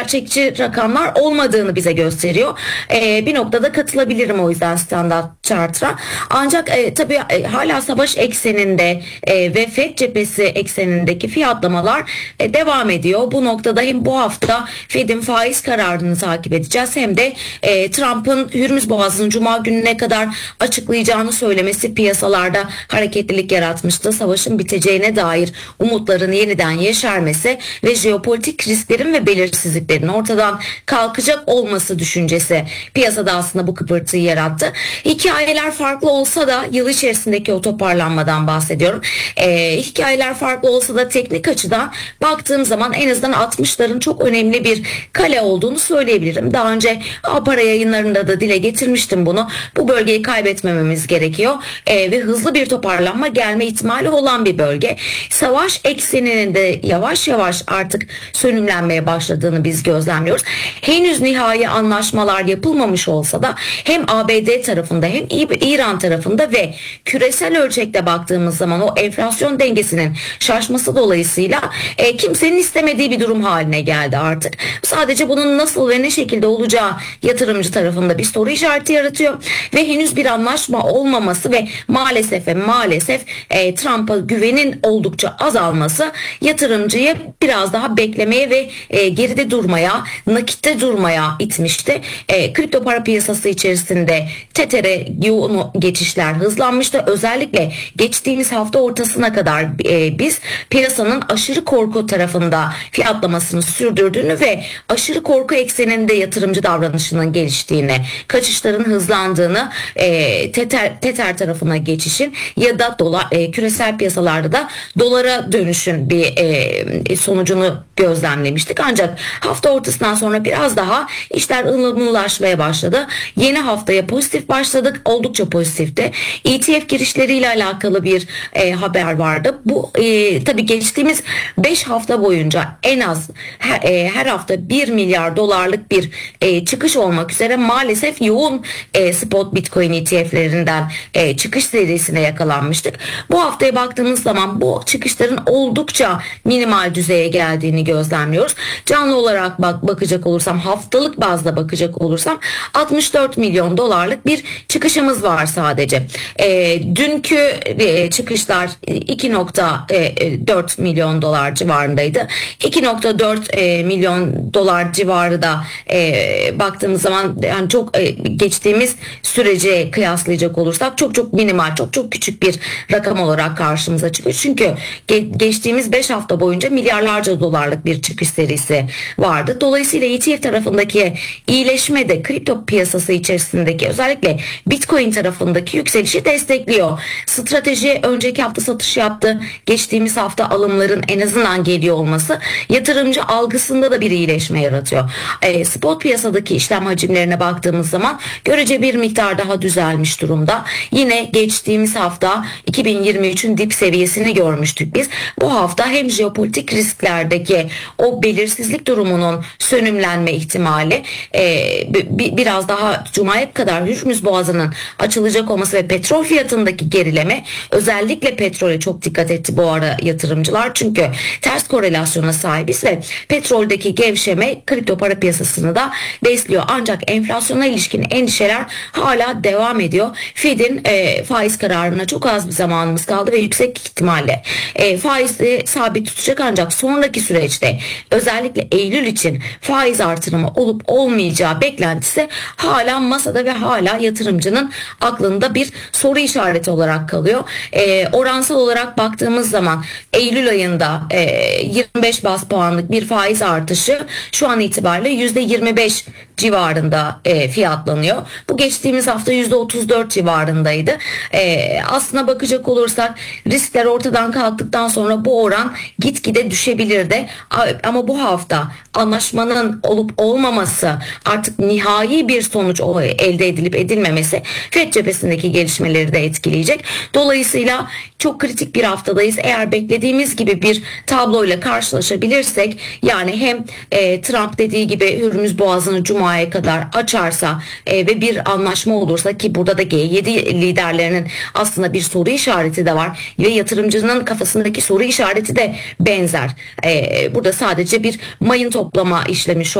gerçekçi rakamlar olmadığını bize gösteriyor. Bir noktada katılabilirim o yüzden Standard Charter'a. Ancak tabii hala savaş ekseninde ve FED cephesi eksenindeki fiyatlamalar devam ediyor. Bu noktada hem bu hafta FED'in faiz kararını takip edeceğiz hem de Trump'ın Hürmüz Boğazı'nı Cuma gününe kadar açıklayacağını söylemesi piyasalarda hareketlilik yaratmıştı. Savaşın biteceğine dair umutların yeniden yeşermesi ve jeopolitik risklerin ve belirsizliklerin ortadan kalkacak olması düşüncesi piyasada aslında bu kıpırtıyı yarattı. Hikayeler farklı olsa da yıl içerisindeki o toparlanmadan bahsediyorum. Hikayeler farklı olsa da teknik açıdan baktığım zaman en azından 60'ların çok önemli bir kale olduğunu söyleyebilirim. Daha önce Para yayınlarında da dile getirmiştim bunu. Bu bölgeyi kaybetmememiz gerekiyor ve hızlı bir toparlanma gelme ihtimali olan bir bölge. Savaş ekseninin de yavaş yavaş artık sönümlenmeye başladığını biz gözlemliyoruz. Henüz nihai anlaşmalar yapılmamış olsa da hem ABD tarafında hem İran tarafında ve küresel ölçekte baktığımız zaman o enflasyon dengesinin şaşması dolayısıyla kimsenin istemediği bir durum haline geldi artık. Sadece bunun nasıl ve ne şekilde olacağı yatırımcı tarafında bir soru işareti yaratıyor ve henüz bir anlaşma olmaması ve maalesef Trump'a güvenin oldukça azalması yatırımcıyı biraz daha beklemeye ve geride durmaya, nakitte durmaya itmişti. Kripto para piyasası içerisinde Tether'e yoğun geçişler hızlanmıştı. Özellikle geçtiğimiz hafta ortasına kadar biz piyasanın aşırı korku tarafında fiyatlamasını sürdürdüğünü ve aşırı korku ekseninde yatırımcı davranışının geliştiğini, kaçışların hızlandığını, Tether tarafına geçişin ya da küresel piyasalarda da dolara dönüşün bir sonucunu gözlemlemiştik. Ancak hafta ortasından sonra biraz daha işler ılımlılaşmaya başladı. Yeni haftaya pozitif başladık. Oldukça pozitifti. ETF girişleriyle alakalı bir haber vardı. Bu tabii geçtiğimiz 5 hafta boyunca en az her hafta 1 milyar dolarlık bir çıkış olmak üzere maalesef yoğun spot Bitcoin ETF'lerinden çıkış serisine yakalanmıştık. Bu haftaya baktığımız zaman bu çıkışların oldukça minimal düzeye geldiğini gözlemliyoruz. Canlı olarak bakacak olursam, haftalık bazda bakacak olursam 64 milyon dolarlık bir çıkışımız var sadece. Dünkü çıkışlar 2.4 milyon dolar civarındaydı. 2.4 milyon dolar civarı da baktığımız zaman yani çok geçtiğimiz sürece kıyaslayacak olursak çok minimal, çok küçük bir rakam olarak karşımıza çıkıyor. Çünkü geçtiğimiz 5 hafta boyunca milyarlarca dolarlık bir çıkış serisi vardı. Dolayısıyla ETF tarafındaki iyileşme de kripto piyasası içerisindeki özellikle Bitcoin tarafındaki yükselişi destekliyor. Strateji önceki hafta satış yaptı. Geçtiğimiz hafta alımların en azından geliyor olması yatırımcı algısında da bir iyileşme yaratıyor. Spot piyasadaki işlem hacimlerine baktığımız zaman görece bir miktar daha düzelmiş durumda. Yine geçtiğimiz hafta 2023'ün dip seviyesini görmüştük biz. Bu hafta hem jeopolitik risklerdeki o belirsizlik durumunun sönümlenme ihtimali, biraz daha Cuma'ya kadar Hürmüz Boğazı'nın açılacak olması ve petrol fiyatındaki gerileme, özellikle petrole çok dikkat etti bu ara yatırımcılar. Çünkü ters korelasyona sahibiz ve petroldeki gevşeme kripto para piyasasını da besliyor. Ancak enflasyona ilişkin endişeler hala devam ediyor. Fed'in faiz kararına çok az bir zamanımız kaldı ve yüksek ihtimalle faizi sabit tutacak, ancak sonraki süreçte özellikle Eylül için faiz artırımı olup olmayacağı beklentisi hala masada ve hala yatırımcının aklında bir soru işareti olarak kalıyor. Oransal olarak baktığımız zaman Eylül ayında 25 baz puanlık bir faiz artışı şu an itibariyle %25 civarında fiyatlanıyor. Bu geçtiğimiz hafta %34 civarındaydı. Aslına bakacak olursak riskler ortadan kalktıktan sonra bu oran gitgide düşebilirdi. Ama bu hafta anlaşmanın olup olmaması, artık nihai bir sonuç elde edilip edilmemesi FED cephesindeki gelişmeleri de etkileyecek. Dolayısıyla çok kritik bir haftadayız. Eğer beklediğimiz gibi bir tabloyla karşılaşabilirsek, yani hem Trump dediği gibi Hürmüz Boğazı'nı Cuma'ya kadar açarsa ve bir anlaşma olursa, ki burada da G7 liderlerinin aslında bir soru işareti de var ve yatırımcının kafasındaki soru işareti de benzer. Burada sadece bir mayın toplama işlemi şu